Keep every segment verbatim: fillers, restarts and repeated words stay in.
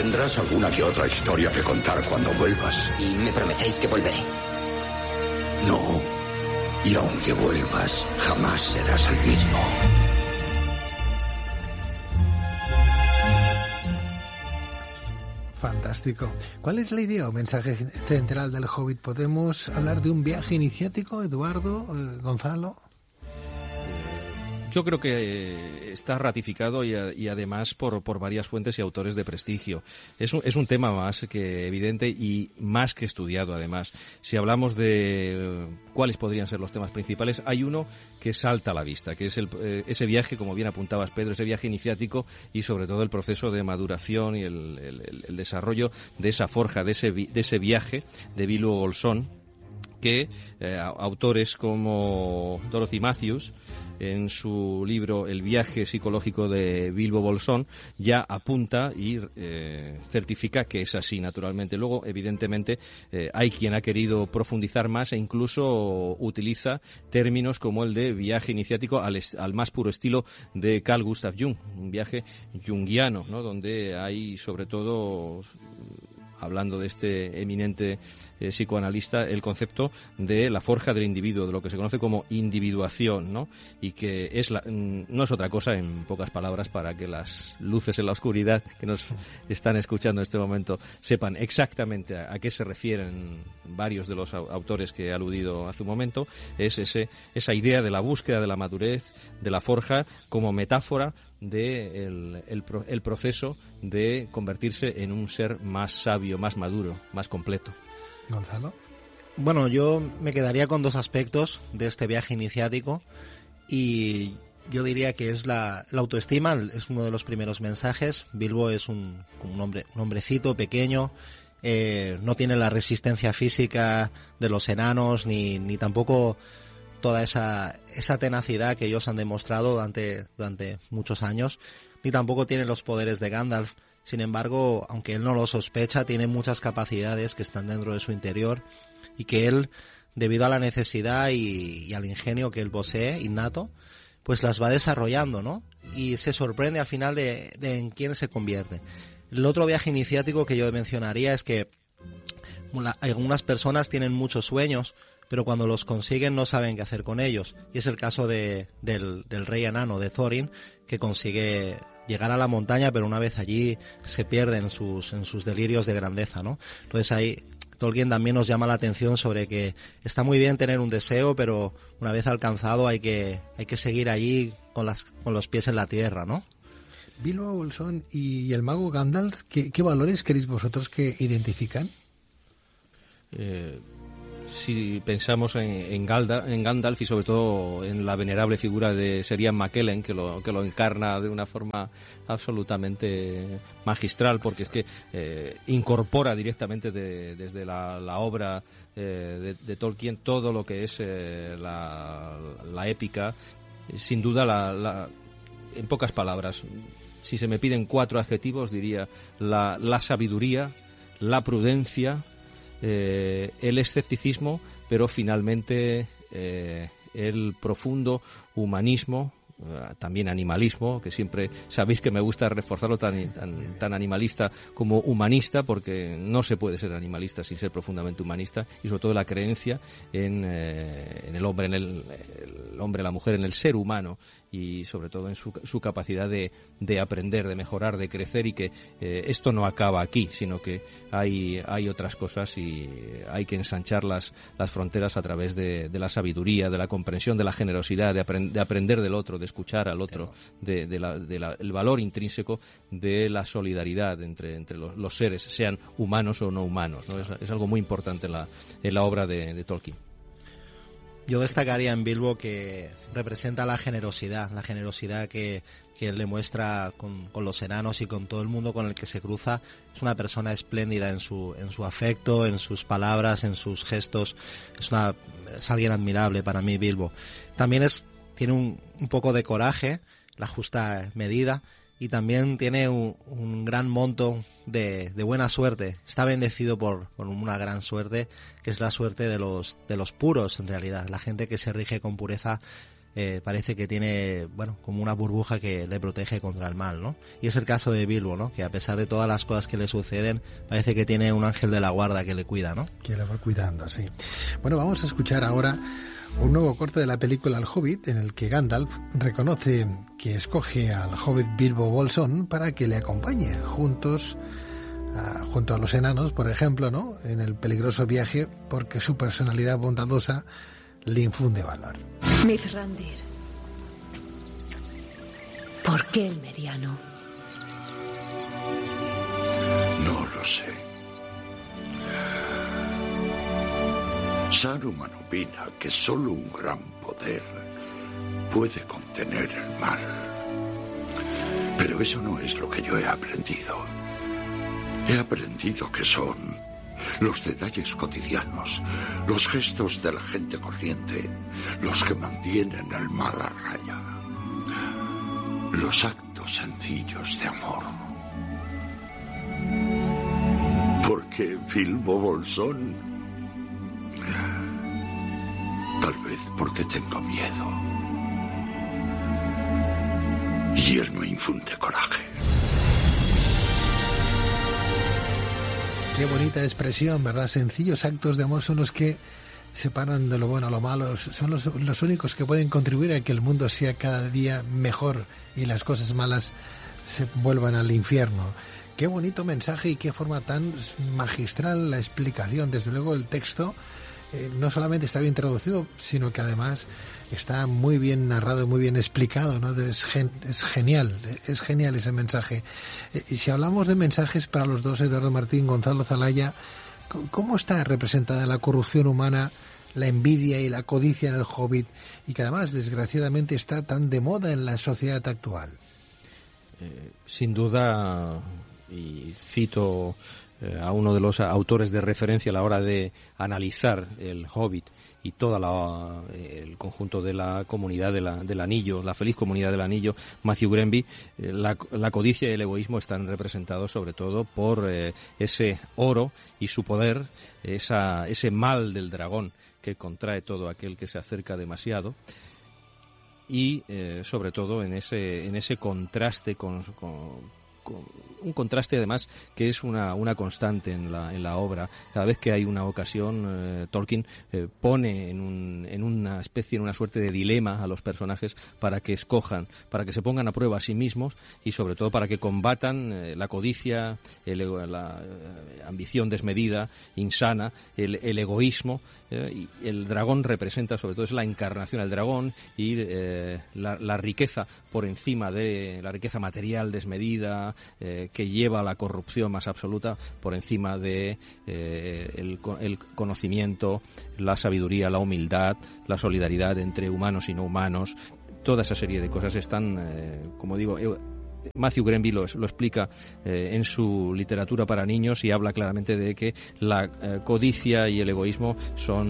Tendrás alguna que otra historia que contar cuando vuelvas. Y me prometéis que volveré. No. Y aunque vuelvas, jamás serás el mismo. Fantástico. ¿Cuál es la idea o mensaje central del Hobbit? ¿Podemos hablar de un viaje iniciático, Eduardo, eh, Gonzalo? Yo creo que está ratificado y, y además por, por varias fuentes y autores de prestigio. Es un, es un tema más que evidente y más que estudiado además. Si hablamos de cuáles podrían ser los temas principales, hay uno que salta a la vista, que es el, eh, ese viaje, como bien apuntabas Pedro, ese viaje iniciático y sobre todo el proceso de maduración y el, el, el desarrollo de esa forja, de ese, de ese viaje de Bilbo Bolsón, que eh, autores como Dorothy Matthews, en su libro El viaje psicológico de Bilbo Bolsón, ya apunta y eh, certifica que es así, naturalmente. Luego, evidentemente, eh, hay quien ha querido profundizar más e incluso utiliza términos como el de viaje iniciático al, al más puro estilo de Carl Gustav Jung, un viaje junguiano, ¿no?, donde hay, sobre todo, hablando de este eminente eh, psicoanalista, el concepto de la forja del individuo, de lo que se conoce como individuación, ¿no? Y que es la, no es otra cosa, en pocas palabras, para que las luces en la oscuridad que nos están escuchando en este momento sepan exactamente a, a qué se refieren varios de los autores que he aludido hace un momento, es ese, esa idea de la búsqueda de la madurez, de la forja, como metáfora de el, el, el proceso de convertirse en un ser más sabio, más maduro, más completo. Gonzalo. Bueno, yo me quedaría con dos aspectos de este viaje iniciático y yo diría que es la, la autoestima, es uno de los primeros mensajes. Bilbo es un, un, hombre, un hombrecito pequeño, eh, no tiene la resistencia física de los enanos ni, ni tampoco toda esa, esa tenacidad que ellos han demostrado durante, durante muchos años, ni tampoco tiene los poderes de Gandalf. Sin embargo, aunque él no lo sospecha, tiene muchas capacidades que están dentro de su interior y que él, debido a la necesidad y, y al ingenio que él posee, innato, pues las va desarrollando, ¿no? Y se sorprende al final de, de en quién se convierte. El otro viaje iniciático que yo mencionaría es que la, algunas personas tienen muchos sueños, pero cuando los consiguen no saben qué hacer con ellos. Y es el caso de, del, del rey enano, de Thorin, que consigue llegar a la montaña, pero una vez allí se pierde en sus, en sus delirios de grandeza, ¿no? Entonces ahí Tolkien también nos llama la atención sobre que está muy bien tener un deseo, pero una vez alcanzado hay que, hay que seguir allí con, las, con los pies en la tierra, ¿no? Bilbo Bolsón y el mago Gandalf, ¿qué, qué valores queréis vosotros que identifican? Eh... Si pensamos en, en, Galda, en Gandalf y sobre todo en la venerable figura de Serian McKellen, que lo, que lo encarna de una forma absolutamente magistral, porque es que eh, incorpora directamente de, desde la, la obra eh, de, de Tolkien todo lo que es eh, la, la épica, sin duda la, la, en pocas palabras, si se me piden cuatro adjetivos diría la, la sabiduría, la prudencia, Eh, el escepticismo, pero finalmente eh, el profundo humanismo, eh, también animalismo, que siempre sabéis que me gusta reforzarlo tan, tan, tan animalista como humanista, porque no se puede ser animalista sin ser profundamente humanista, y sobre todo la creencia en, eh, en el hombre, en el, el hombre, la mujer, en el ser humano, y sobre todo en su, su capacidad de, de aprender, de mejorar, de crecer, y que eh, esto no acaba aquí, sino que hay, hay otras cosas y hay que ensanchar las, las fronteras a través de, de la sabiduría, de la comprensión, de la generosidad, de, aprend, de aprender del otro, de escuchar al otro, de, de, la, de la, el valor intrínseco de la solidaridad entre, entre los, los seres, sean humanos o no humanos, ¿no? Es, es algo muy importante en la, en la obra de, de Tolkien. Yo destacaría en Bilbo que representa la generosidad, la generosidad que, que él le muestra con, con los enanos y con todo el mundo con el que se cruza. Es una persona espléndida en su, en su afecto, en sus palabras, en sus gestos. Es una, es alguien admirable para mí, Bilbo. También es, tiene un, un poco de coraje, la justa medida, y también tiene un, un gran monto de, de buena suerte. Está bendecido por, por una gran suerte, que es la suerte de los, de los puros, en realidad. La gente que se rige con pureza eh, parece que tiene, bueno, como una burbuja que le protege contra el mal, ¿no? Y es el caso de Bilbo, ¿no? Que a pesar de todas las cosas que le suceden, parece que tiene un ángel de la guarda que le cuida, ¿no? Que le va cuidando, sí. Bueno, vamos a escuchar ahora un nuevo corte de la película El Hobbit, en el que Gandalf reconoce que escoge al Hobbit Bilbo Bolsón para que le acompañe juntos, a, junto a los enanos, por ejemplo, ¿no?, en el peligroso viaje, porque su personalidad bondadosa le infunde valor. Mithrandir, ¿por qué el mediano? No lo sé. Saruman opina que solo un gran poder puede contener el mal. Pero eso no es lo que yo he aprendido. He aprendido que son los detalles cotidianos, los gestos de la gente corriente, los que mantienen el mal a raya. Los actos sencillos de amor. Porque Bilbo Bolsón, tal vez porque tengo miedo. Y él me infunde coraje. Qué bonita expresión, ¿verdad? Sencillos actos de amor son los que separan de lo bueno a lo malo, son los, los únicos que pueden contribuir a que el mundo sea cada día mejor y las cosas malas se vuelvan al infierno. Qué bonito mensaje y qué forma tan magistral la explicación. Desde luego el texto eh, no solamente está bien traducido, sino que además está muy bien narrado y muy bien explicado, ¿no? Es, gen, es genial, es genial ese mensaje. Eh, y si hablamos de mensajes para los dos, Eduardo Martín, Gonzalo Zalaya, ¿cómo está representada la corrupción humana, la envidia y la codicia en el Hobbit, y que además, desgraciadamente, está tan de moda en la sociedad actual? Eh, sin duda, y cito eh, a uno de los autores de referencia a la hora de analizar el Hobbit y todo el conjunto de la comunidad de la, del Anillo, la feliz comunidad del Anillo, Matthew Grenby, eh, la, la codicia y el egoísmo están representados sobre todo por eh, ese oro y su poder, esa, ese mal del dragón que contrae todo aquel que se acerca demasiado, y eh, sobre todo en ese, en ese contraste con, con Con un contraste además que es una, una constante en la, en la obra. Cada vez que hay una ocasión, eh, Tolkien eh, pone en, un, en una especie, en una suerte de dilema a los personajes para que escojan, para que se pongan a prueba a sí mismos y sobre todo para que combatan eh, la codicia, el, la eh, ambición desmedida, insana, el, el egoísmo. Eh, y el dragón representa sobre todo, es la encarnación del dragón y eh, la, la riqueza por encima de la riqueza material desmedida, Eh, que lleva a la corrupción más absoluta por encima de eh, el, el conocimiento, la sabiduría, la humildad, la solidaridad entre humanos y no humanos. Toda esa serie de cosas están, eh, como digo, eh, Matthew Grenby lo, lo explica eh, en su literatura para niños y habla claramente de que la eh, codicia y el egoísmo son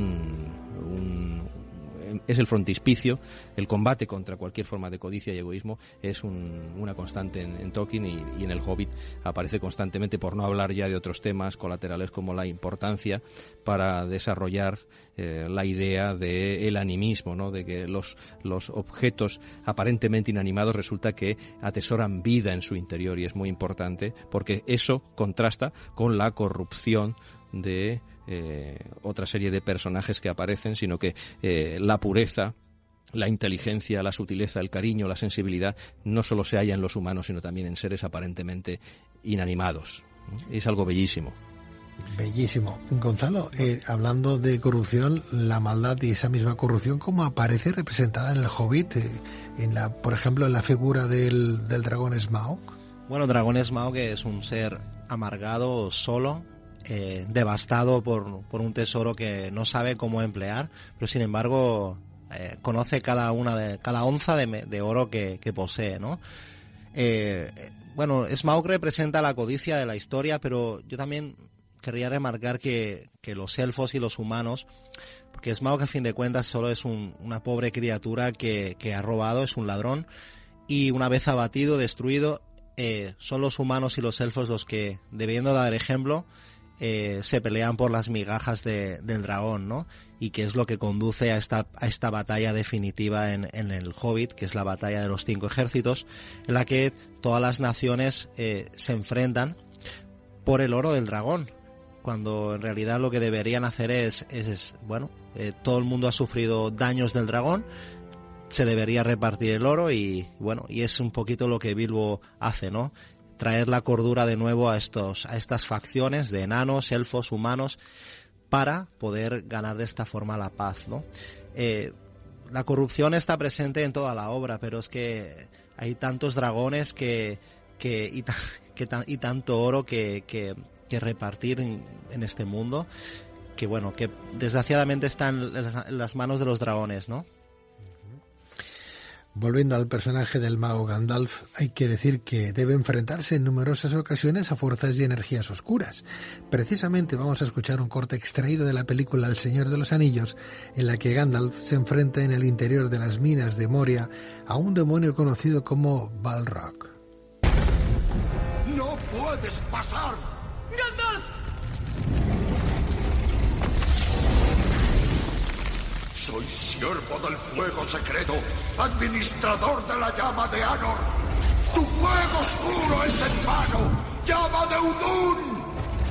un es el frontispicio, el combate contra cualquier forma de codicia y egoísmo es un, una constante en, en Tolkien y, y en el Hobbit aparece constantemente, por no hablar ya de otros temas colaterales como la importancia para desarrollar eh, la idea del animismo, ¿no? De que los, los objetos aparentemente inanimados resulta que atesoran vida en su interior, y es muy importante porque eso contrasta con la corrupción de eh, otra serie de personajes que aparecen, sino que eh, la pureza, la inteligencia, la sutileza, el cariño, la sensibilidad no solo se halla en los humanos, sino también en seres aparentemente inanimados. Es algo bellísimo. Bellísimo. Gonzalo, eh, hablando de corrupción, la maldad y esa misma corrupción, ¿cómo aparece representada en el Hobbit? Eh, en la, por ejemplo, en la figura del, del dragón Smaug. Bueno, dragón Smaug es un ser amargado, solo, eh, devastado por, por un tesoro que no sabe cómo emplear, pero sin embargo eh, conoce cada una de cada onza de, de oro que, que posee, ¿no? Eh, bueno, Smaug representa la codicia de la historia, pero yo también querría remarcar que, que los elfos y los humanos, porque Smaug a fin de cuentas solo es un, una pobre criatura que, que ha robado, es un ladrón, y una vez abatido, destruido, eh, son los humanos y los elfos los que, debiendo dar ejemplo, eh, se pelean por las migajas de, del dragón, ¿no? Y que es lo que conduce a esta, a esta batalla definitiva en, en el Hobbit, que es la batalla de los cinco ejércitos, en la que todas las naciones eh, se enfrentan por el oro del dragón, cuando en realidad lo que deberían hacer es, es, es bueno, eh, todo el mundo ha sufrido daños del dragón, se debería repartir el oro y bueno, y es un poquito lo que Bilbo hace, ¿no? Traer la cordura de nuevo a estos, a estas facciones de enanos, elfos, humanos, para poder ganar de esta forma la paz, ¿no? Eh, la corrupción está presente en toda la obra, pero es que hay tantos dragones que, que, y, ta, que ta, y tanto oro que, que, que repartir en, en este mundo, que bueno, que desgraciadamente está en las, en las manos de los dragones, ¿no? Volviendo al personaje del mago Gandalf, hay que decir que debe enfrentarse en numerosas ocasiones a fuerzas y energías oscuras. Precisamente vamos a escuchar un corte extraído de la película El Señor de los Anillos, en la que Gandalf se enfrenta en el interior de las minas de Moria a un demonio conocido como Balrog. ¡No puedes pasar! ¡Gandalf! Soy siervo del fuego secreto, administrador de la llama de Anor. ¡Tu fuego oscuro es en vano! ¡Llama de Udún!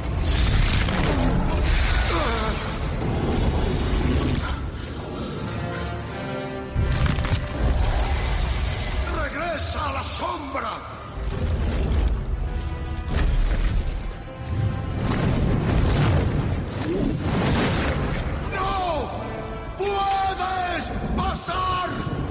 ¡Regresa a la sombra! ¡Puedes pasar!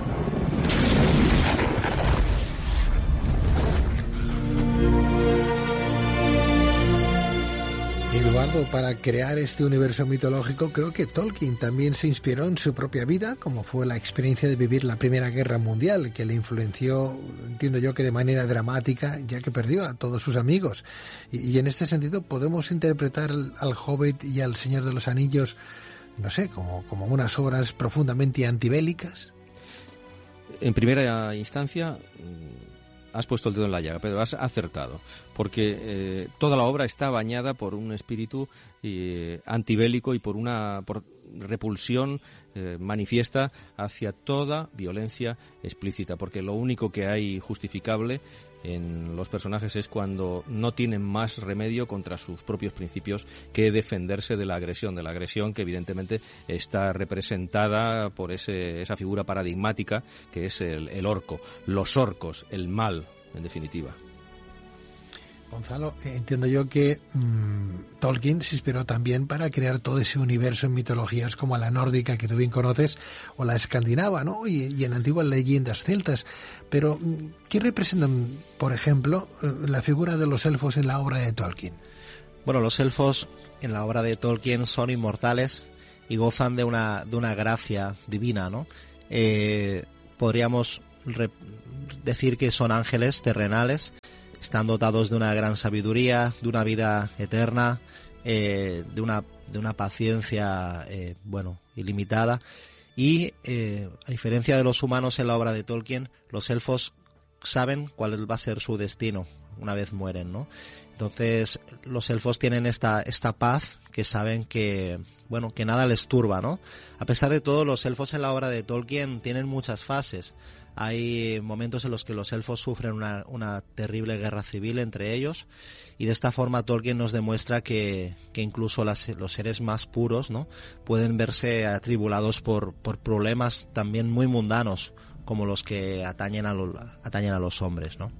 Eduardo, para crear este universo mitológico, creo que Tolkien también se inspiró en su propia vida, como fue la experiencia de vivir la Primera Guerra Mundial, que le influenció, entiendo yo, que de manera dramática, ya que perdió a todos sus amigos. Y, y en este sentido, ¿podemos interpretar al Hobbit y al Señor de los Anillos, no sé, como, como unas obras profundamente antibélicas? En primera instancia, has puesto el dedo en la llaga, pero has acertado, porque eh, toda la obra está bañada por un espíritu eh, antibélico y por una por repulsión eh, manifiesta hacia toda violencia explícita, porque lo único que hay justificable en los personajes es cuando no tienen más remedio contra sus propios principios que defenderse de la agresión, de la agresión que evidentemente está representada por ese, esa figura paradigmática que es el, el orco, los orcos, el mal, en definitiva. Gonzalo, entiendo yo que mmm, Tolkien se inspiró también para crear todo ese universo en mitologías como la nórdica, que tú bien conoces, o la escandinava, ¿no? Y, y en antiguas leyendas celtas. Pero, ¿qué representan, por ejemplo, la figura de los elfos en la obra de Tolkien? Bueno, los elfos en la obra de Tolkien son inmortales y gozan de una, de una gracia divina, ¿no? Eh, podríamos re- decir que son ángeles terrenales. Están dotados de una gran sabiduría, de una vida eterna, eh, de una de una paciencia, eh, bueno, ilimitada. Y eh, a diferencia de los humanos en la obra de Tolkien, los elfos saben cuál va a ser su destino una vez mueren, ¿no? Entonces, los elfos tienen esta esta paz, que saben que, bueno, que nada les turba, ¿no? A pesar de todo, los elfos en la obra de Tolkien tienen muchas fases. Hay momentos en los que los elfos sufren una, una terrible guerra civil entre ellos, y de esta forma Tolkien nos demuestra que, que incluso las, los seres más puros, ¿no?, pueden verse atribulados por, por problemas también muy mundanos, como los que atañen a, lo, atañen a los hombres, ¿no?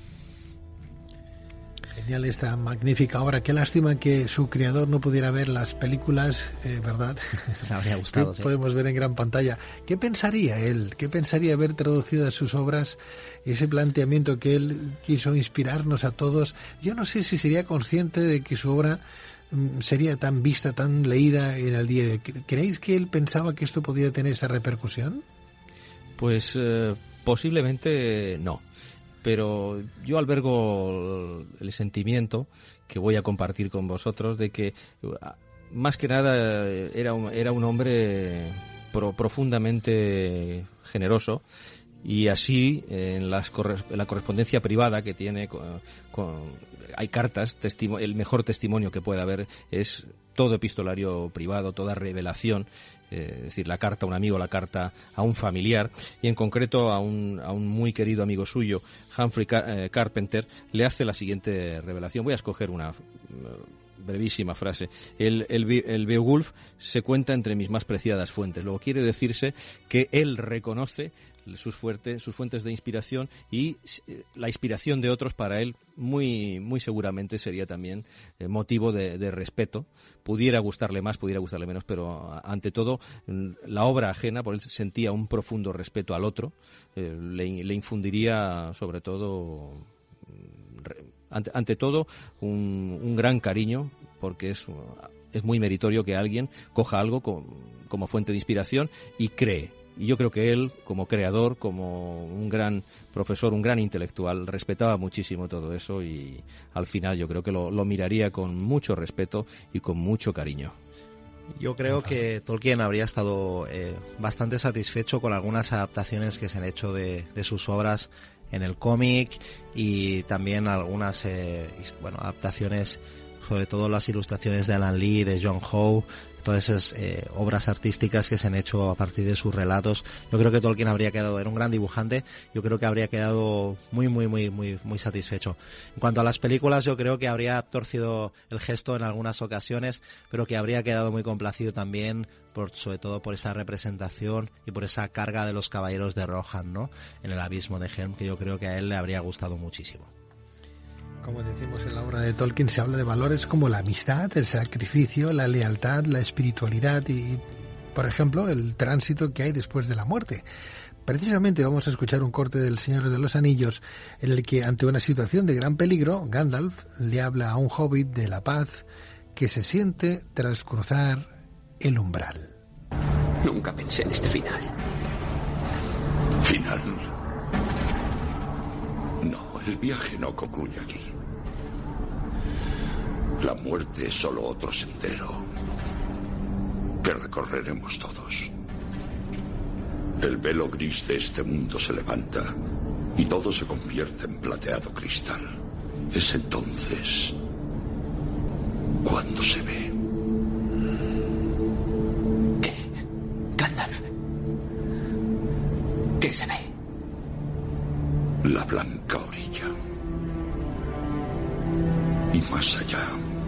Genial esta magnífica obra. Qué lástima que su creador no pudiera ver las películas, eh, ¿verdad? Me habría gustado, sí. Podemos ver en gran pantalla. ¿Qué pensaría él? ¿Qué pensaría haber traducido a sus obras ese planteamiento que él quiso inspirarnos a todos? Yo no sé si sería consciente de que su obra mm, sería tan vista, tan leída en el día de hoy. ¿Creéis que él pensaba que esto podía tener esa repercusión? Pues eh, posiblemente no. Pero yo albergo el sentimiento que voy a compartir con vosotros de que más que nada era un, era un hombre pro, profundamente generoso Y así, en, las corres- en la correspondencia privada que tiene, con, con, hay cartas, testimo- el mejor testimonio que puede haber es todo epistolario privado, toda revelación, eh, es decir, la carta a un amigo, la carta a un familiar, y en concreto a un, a un muy querido amigo suyo, Humphrey Car- eh, Carpenter, le hace la siguiente revelación. Voy a escoger una brevísima frase. El, el, el Beowulf se cuenta entre mis más preciadas fuentes. Luego quiere decirse que él reconoce sus fuertes, sus fuentes de inspiración, y la inspiración de otros para él muy, muy seguramente sería también eh, motivo de, de respeto. Pudiera gustarle más, pudiera gustarle menos, pero ante todo la obra ajena, por él sentía un profundo respeto al otro, eh, le, le infundiría sobre todo, ante, ante todo, un, un gran cariño, porque es, es muy meritorio que alguien coja algo como, como fuente de inspiración y cree. Y yo creo que él, como creador, como un gran profesor, un gran intelectual, respetaba muchísimo todo eso, y al final yo creo que lo, lo miraría con mucho respeto y con mucho cariño. Yo creo que Tolkien habría estado eh, bastante satisfecho con algunas adaptaciones que se han hecho de, de sus obras en el cómic, y también algunas eh, bueno, adaptaciones, sobre todo las ilustraciones de Alan Lee, de John Howe, todas esas eh, obras artísticas que se han hecho a partir de sus relatos. Yo creo que Tolkien habría quedado, era un gran dibujante, yo creo que habría quedado muy, muy, muy, muy, muy satisfecho. En cuanto a las películas, yo creo que habría torcido el gesto en algunas ocasiones, pero que habría quedado muy complacido también, por, sobre todo por esa representación y por esa carga de los caballeros de Rohan, ¿no?, en el abismo de Helm, que yo creo que a él le habría gustado muchísimo. Como decimos en la obra de Tolkien, se habla de valores como la amistad, el sacrificio, la lealtad, la espiritualidad y, por ejemplo, el tránsito que hay después de la muerte. Precisamente vamos a escuchar un corte del Señor de los Anillos en el que, ante una situación de gran peligro, Gandalf le habla a un hobbit de la paz que se siente tras cruzar el umbral. Nunca pensé en este final. ¿Final? No, el viaje no concluye aquí. La muerte es solo otro sendero que recorreremos todos. El velo gris de este mundo se levanta y todo se convierte en plateado cristal. Es entonces cuando se ve. ¿Qué? Gandalf. ¿Qué se ve? La blanca orilla. Y más allá,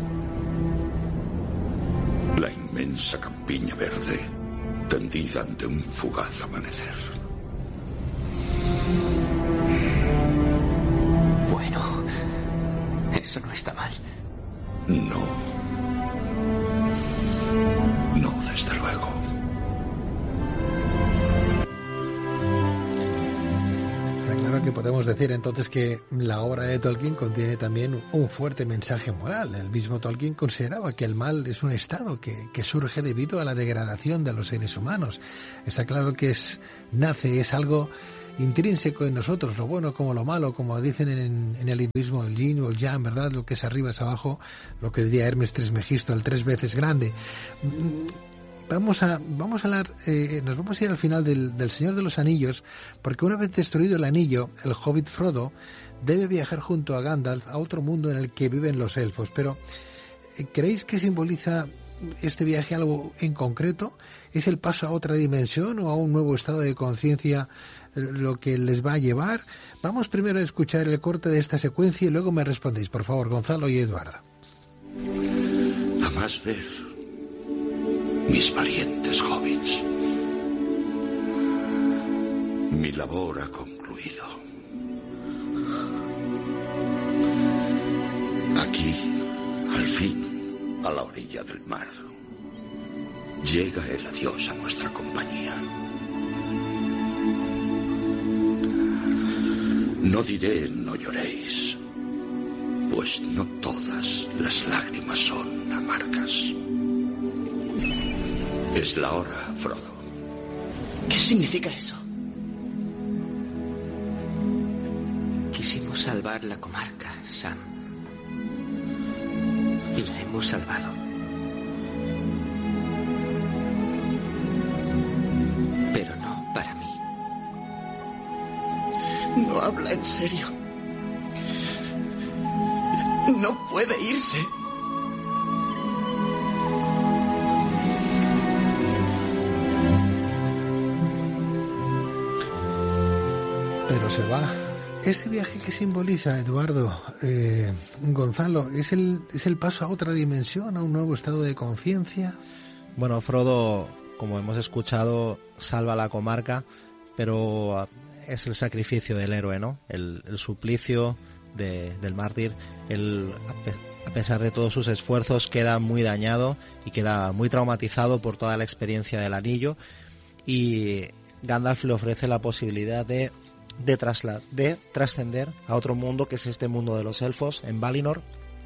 la inmensa campiña verde tendida ante un fugaz amanecer. Bueno, eso no está mal. No. No, desde luego. Está claro que podemos decir entonces que la obra de Tolkien contiene también un fuerte mensaje moral. El mismo Tolkien consideraba que el mal es un estado que, que surge debido a la degradación de los seres humanos. Está claro que es, nace, es algo intrínseco en nosotros, lo bueno como lo malo, como dicen en, en el hinduismo, el yin o el yang, ¿verdad? Lo que es arriba es abajo, lo que diría Hermes Trismegisto, el tres veces grande. Vamos a, vamos a hablar, eh, nos vamos a ir al final del, del Señor de los Anillos, porque una vez destruido el anillo, el hobbit Frodo debe viajar junto a Gandalf a otro mundo en el que viven los elfos. Pero, ¿creéis que simboliza este viaje algo en concreto? ¿Es el paso a otra dimensión o a un nuevo estado de conciencia lo que les va a llevar? Vamos primero a escuchar el corte de esta secuencia y luego me respondéis, por favor, Gonzalo y Eduardo. Jamás ver mis valientes hobbits. Mi labor ha concluido. Aquí, al fin, a la orilla del mar, llega el adiós a nuestra compañía. No diré no lloréis, pues no todas las lágrimas son amargas. Es la hora, Frodo. ¿Qué significa eso? Quisimos salvar la comarca, Sam. Y la hemos salvado. Pero no para mí. habla en serio. No puede irse. Pero se va. Este viaje que simboliza, Eduardo, eh, Gonzalo, ¿es el, ¿es el paso a otra dimensión, a un nuevo estado de conciencia? Bueno, Frodo, como hemos escuchado, salva la comarca, pero es el sacrificio del héroe, ¿no? El, el suplicio de, del mártir. El, a pesar de todos sus esfuerzos, queda muy dañado y queda muy traumatizado por toda la experiencia del anillo. Y Gandalf le ofrece la posibilidad de de trasladar, de trascender a otro mundo, que es este mundo de los elfos en Valinor,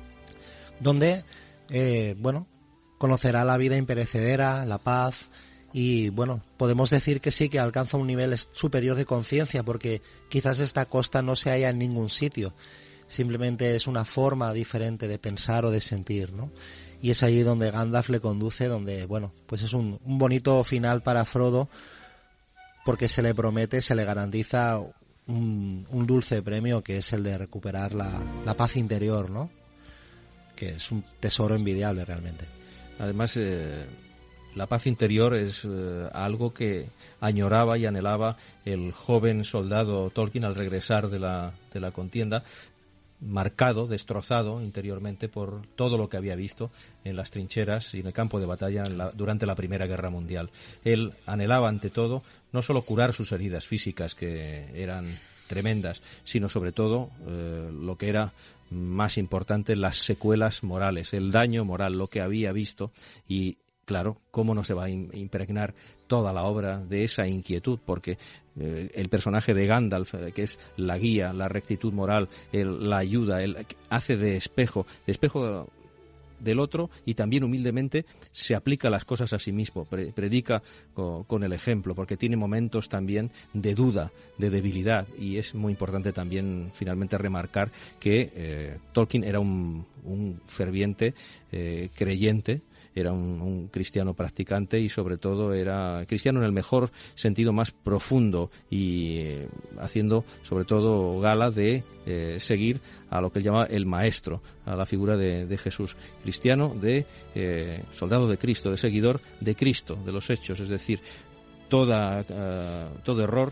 donde eh, bueno, conocerá la vida imperecedera, la paz, y bueno, podemos decir que sí, que alcanza un nivel superior de conciencia, porque quizás esta costa no se halla en ningún sitio, simplemente es una forma diferente de pensar o de sentir, ¿no? Y es allí donde Gandalf le conduce, donde, bueno, pues es un, un bonito final para Frodo, porque se le promete, se le garantiza un, un dulce premio, que es el de recuperar la, la paz interior, ¿no? Que es un tesoro envidiable realmente. Además, eh, la paz interior es eh, algo que añoraba y anhelaba el joven soldado Tolkien al regresar de la, de la contienda, marcado, destrozado interiormente por todo lo que había visto en las trincheras y en el campo de batalla en la, durante la Primera Guerra Mundial. Él anhelaba ante todo no solo curar sus heridas físicas, que eran tremendas, sino sobre todo eh, lo que era más importante, las secuelas morales, el daño moral, lo que había visto. Y claro, ¿cómo no se va a impregnar toda la obra de esa inquietud? Porque eh, el personaje de Gandalf, eh, que es la guía, la rectitud moral, el, la ayuda, él hace de espejo, de espejo del otro, y también humildemente se aplica las cosas a sí mismo, pre- predica con, con el ejemplo, porque tiene momentos también de duda, de debilidad, y es muy importante también finalmente remarcar que eh, Tolkien era un, un ferviente eh, creyente, era un, un cristiano practicante, y sobre todo era cristiano en el mejor sentido más profundo, y eh, haciendo sobre todo gala de eh, seguir a lo que él llamaba el maestro, a la figura de, de Jesús. Cristiano, de eh, soldado de Cristo, de seguidor de Cristo, de los hechos, es decir, toda, uh, todo error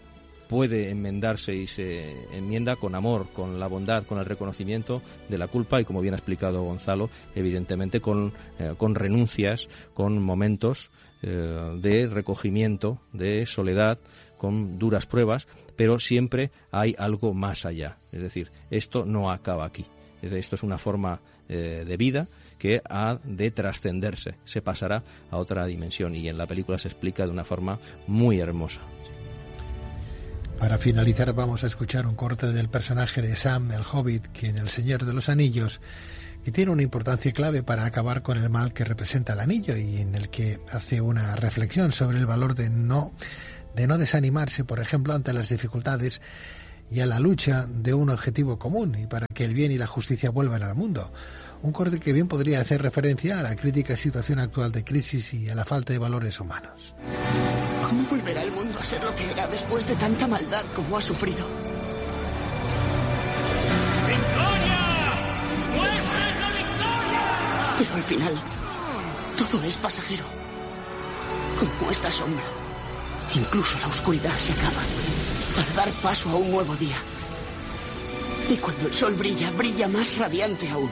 puede enmendarse y se enmienda con amor, con la bondad, con el reconocimiento de la culpa, y como bien ha explicado Gonzalo, evidentemente con, eh, con renuncias, con momentos eh, de recogimiento, de soledad, con duras pruebas, pero siempre hay algo más allá. Es decir, esto no acaba aquí. Esto es una forma eh, de vida que ha de trascenderse, se pasará a otra dimensión, y en la película se explica de una forma muy hermosa. Para finalizar, vamos a escuchar un corte del personaje de Sam, el Hobbit, que en El Señor de los Anillos, que tiene una importancia clave para acabar con el mal que representa el anillo, y en el que hace una reflexión sobre el valor de no, de no desanimarse, por ejemplo, ante las dificultades, y a la lucha de un objetivo común, y para que el bien y la justicia vuelvan al mundo. Un corte que bien podría hacer referencia a la crítica situación actual de crisis y a la falta de valores humanos. ¿Cómo volverá el mundo a ser lo que era después de tanta maldad como ha sufrido? ¡Victoria! ¡Muestra la victoria! Pero al final, todo es pasajero. Como esta sombra. Incluso la oscuridad se acaba para dar paso a un nuevo día. Y cuando el sol brilla, brilla más radiante aún.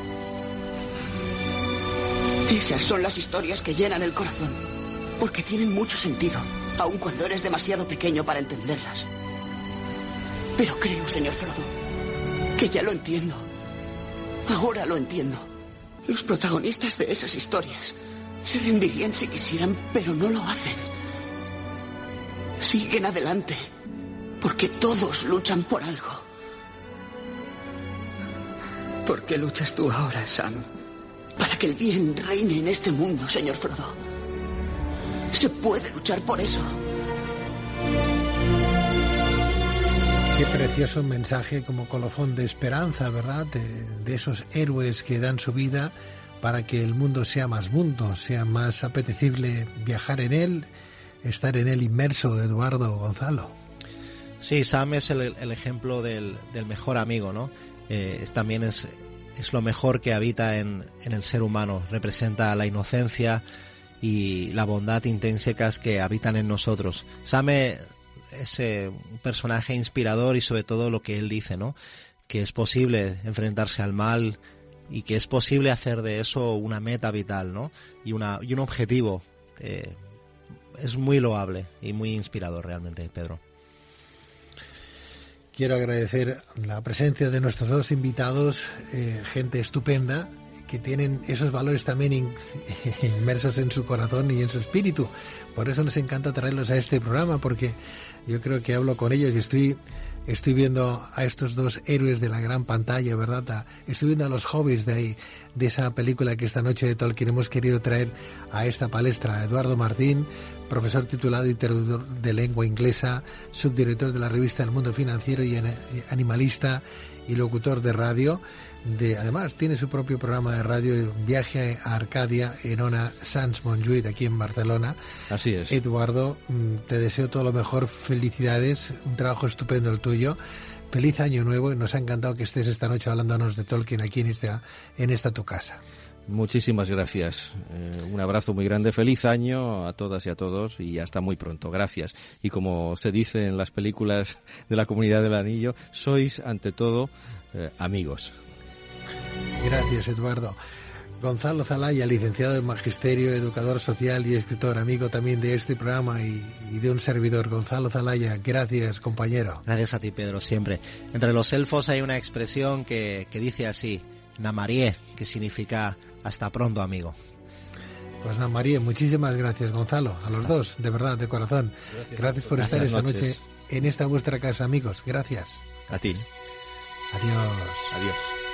Esas son las historias que llenan el corazón, porque tienen mucho sentido, aun cuando eres demasiado pequeño para entenderlas. Pero creo, señor Frodo, que ya lo entiendo. Ahora lo entiendo. Los protagonistas de esas historias se rendirían si quisieran, pero no lo hacen. Siguen adelante, porque todos luchan por algo. ¿Por qué luchas tú ahora, Sam? Para que el bien reine en este mundo, señor Frodo. Se puede luchar por eso. Qué precioso mensaje como colofón de esperanza, ¿verdad? De, de esos héroes que dan su vida para que el mundo sea más mundo, sea más apetecible viajar en él, estar en él inmerso, Eduardo, Gonzalo. Sí, Sam es el, el ejemplo del, del mejor amigo, ¿no? Eh, es, también es, es lo mejor que habita en, en el ser humano. Representa la inocencia y la bondad intrínsecas que habitan en nosotros. Sam es eh, un personaje inspirador y sobre todo lo que él dice, ¿no? Que es posible enfrentarse al mal y que es posible hacer de eso una meta vital, ¿no? Y, una, y un objetivo. Eh, es muy loable y muy inspirador realmente, Pedro. Quiero agradecer la presencia de nuestros dos invitados, eh, gente estupenda, que tienen esos valores también in, inmersos en su corazón y en su espíritu. Por eso nos encanta traerlos a este programa, porque yo creo que hablo con ellos y estoy estoy viendo a estos dos héroes de la gran pantalla, ¿verdad? Estoy viendo a los hobbits de ahí, de esa película que esta noche de Tolkien hemos querido traer a esta palestra. Eduardo Martín, profesor titulado y traductor de lengua inglesa, subdirector de la revista El Mundo Financiero y animalista y locutor de radio. De, además tiene su propio programa de radio, Viaje a Arcadia en Ona Sans Montjuïc, aquí en Barcelona. Así es. Eduardo, te deseo todo lo mejor, felicidades, un trabajo estupendo el tuyo. Feliz año nuevo y nos ha encantado que estés esta noche hablándonos de Tolkien aquí en esta, en esta tu casa. Muchísimas gracias. Eh, un abrazo muy grande. Feliz año a todas y a todos y hasta muy pronto. Gracias. Y como se dice en las películas de la Comunidad del Anillo, sois ante todo eh, amigos. Gracias, Eduardo. Gonzalo Zalaya, licenciado en Magisterio, educador social y escritor, amigo también de este programa y, y de un servidor. Gonzalo Zalaya, gracias, compañero. Gracias a ti, Pedro, siempre. Entre los elfos hay una expresión que, que dice así, Namarie, que significa hasta pronto, amigo. Pues Namarie, muchísimas gracias, Gonzalo, a los dos, de verdad, de corazón. Gracias, gracias por estar esta noche en esta vuestra casa, amigos. Gracias. A ti. Adiós. Adiós.